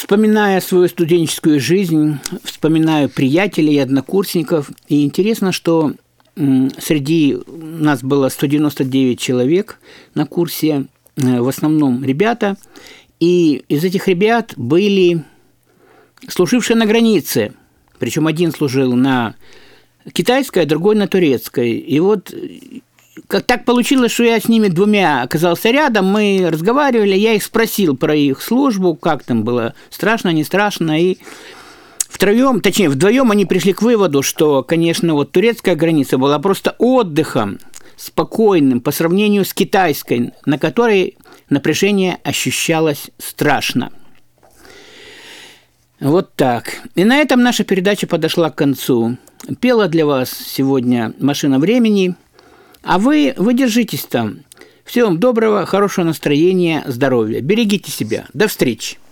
Вспоминая свою студенческую жизнь, вспоминаю приятелей и однокурсников. И интересно, что среди нас было 199 человек на курсе, в основном ребята. И из этих ребят были служившие на границе. Причем один служил на китайской, а другой на турецкой. И вот как так получилось, что я с ними двумя оказался рядом, мы разговаривали, я их спросил про их службу, как там было, страшно, не страшно, и вдвоем они пришли к выводу, что, конечно, вот турецкая граница была просто отдыхом, спокойным по сравнению с китайской, на которой напряжение ощущалось страшно. Вот так. И на этом наша передача подошла к концу. Пела для вас сегодня «Машина времени». А вы держитесь там. Всего вам доброго, хорошего настроения, здоровья. Берегите себя. До встречи.